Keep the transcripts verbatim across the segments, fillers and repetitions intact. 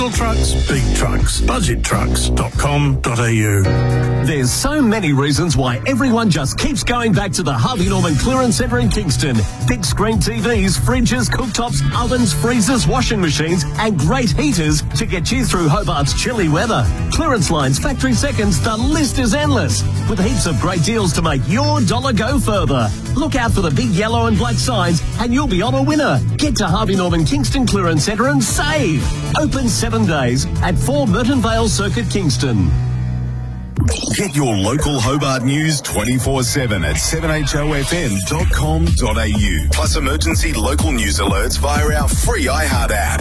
Little trucks, big trucks. budget trucks dot com dot a u. There's so many reasons why everyone just keeps going back to the Harvey Norman Clearance Centre in Kingston. Big screen T Vs, fridges, cooktops, ovens, freezers, washing machines and great heaters to get you through Hobart's chilly weather. Clearance lines, factory seconds, the list is endless. With heaps of great deals to make your dollar go further. Look out for the big yellow and black signs and you'll be on a winner. Get to Harvey Norman Kingston Clearance Centre and save. Open seven days at four Merton Vale Circuit, Kingston. Get your local Hobart news twenty-four seven at seven h o f m dot com dot a u. Plus emergency local news alerts via our free iHeart app.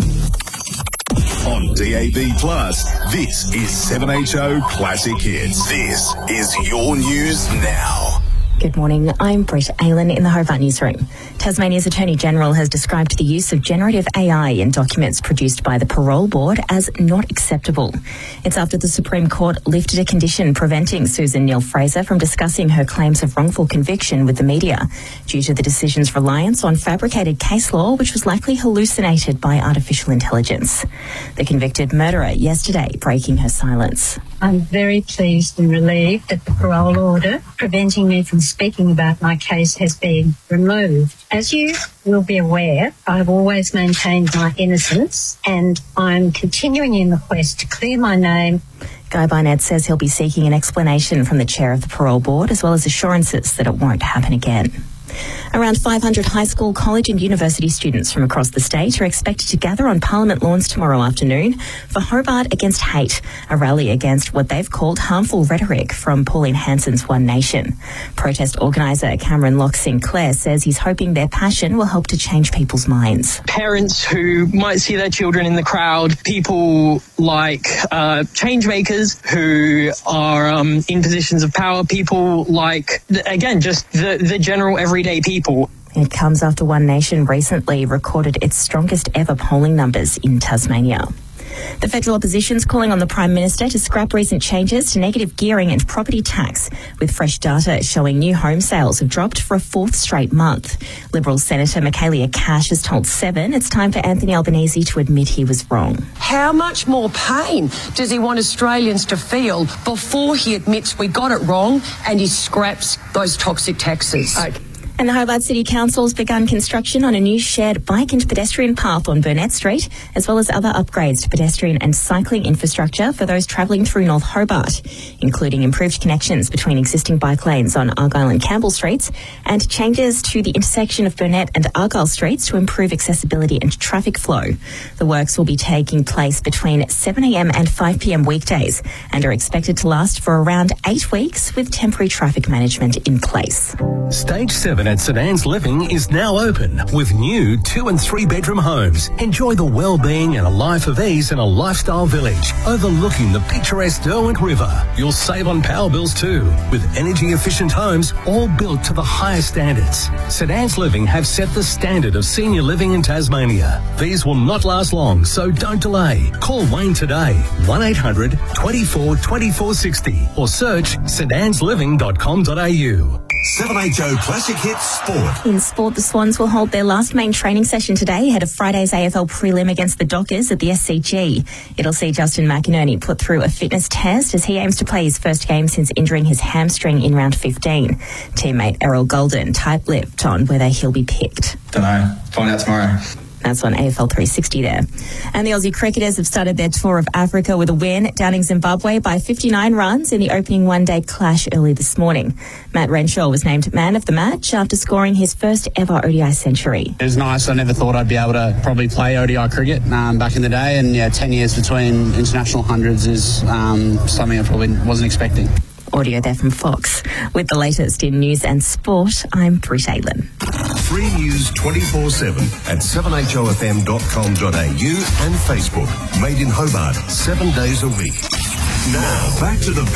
On D A B Plus, this is seven H O Classic Hits. This is your news now. Good morning, I'm Brett Aylan in the Hobart Newsroom. Tasmania's Attorney-General has described the use of generative A I in documents produced by the Parole Board as not acceptable. It's after the Supreme Court lifted a condition preventing Susan Neal-Fraser from discussing her claims of wrongful conviction with the media due to the decision's reliance on fabricated case law, which was likely hallucinated by artificial intelligence. The convicted murderer yesterday breaking her silence. I'm very pleased and relieved that the parole order preventing me from speaking about my case has been removed. As you will be aware, I've always maintained my innocence and I'm continuing in the quest to clear my name. Guy Barnett says he'll be seeking an explanation from the chair of the Parole Board as well as assurances that it won't happen again. Around five hundred high school, college and university students from across the state are expected to gather on Parliament lawns tomorrow afternoon for Hobart Against Hate, a rally against what they've called harmful rhetoric from Pauline Hanson's One Nation. Protest organiser Cameron Locke Sinclair says he's hoping their passion will help to change people's minds. Parents who might see their children in the crowd, people like uh, change makers who are um, in positions of power, people like, again, just the, the general everyday people. It comes after One Nation recently recorded its strongest ever polling numbers in Tasmania. The federal opposition's calling on the Prime Minister to scrap recent changes to negative gearing and property tax, with fresh data showing new home sales have dropped for a fourth straight month. Liberal Senator Michaelia Cash has told Seven it's time for Anthony Albanese to admit he was wrong. How much more pain does he want Australians to feel before he admits we got it wrong and he scraps those toxic taxes? Okay. And the Hobart City Council has begun construction on a new shared bike and pedestrian path on Burnett Street, as well as other upgrades to pedestrian and cycling infrastructure for those travelling through North Hobart, including improved connections between existing bike lanes on Argyle and Campbell Streets and changes to the intersection of Burnett and Argyle Streets to improve accessibility and traffic flow. The works will be taking place between seven a m and five p m weekdays and are expected to last for around eight weeks with temporary traffic management in place. Stage seven at St Anne's Living is now open with new two and three bedroom homes. Enjoy the well-being and a life of ease in a lifestyle village overlooking the picturesque Derwent River. You'll save on power bills too, with energy efficient homes all built to the highest standards. St Anne's Living have set the standard of senior living in Tasmania. These will not last long, so don't delay. Call Wayne today, one eight hundred, twenty-four, twenty-four sixty or search st annes living dot com dot a u. seven H O Classic Hits Sport. In sport, the Swans will hold their last main training session today ahead of Friday's A F L prelim against the Dockers at the S C G. It'll see Justin McInerney put through a fitness test as he aims to play his first game since injuring his hamstring in round fifteen. Teammate Errol Golden tight-lipped on whether he'll be picked. Don't know. Find out tomorrow. That's on A F L three sixty there. And the Aussie cricketers have started their tour of Africa with a win, downing Zimbabwe by fifty-nine runs in the opening one-day clash early this morning. Matt Renshaw was named man of the match after scoring his first ever O D I century. It was nice. I never thought I'd be able to probably play O D I cricket um, back in the day, and yeah, ten years between international hundreds is um, something I probably wasn't expecting. Audio there from Fox. With the latest in news and sport, I'm Britt Aylan. Free news twenty-four seven at seven h o f m dot com dot a u and Facebook. Made in Hobart, seven days a week. Now, back to the